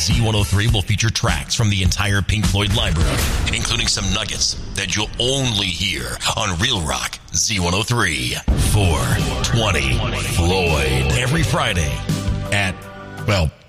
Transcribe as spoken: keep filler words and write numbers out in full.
Z one oh three will feature tracks from the entire Pink Floyd library, including some nuggets that you'll only hear on Real Rock Z one oh three. four twenty Floyd. Every Friday at, well,